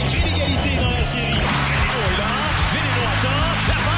Quelle égalité dans la série. Vénéno est là. Vénéno attend. La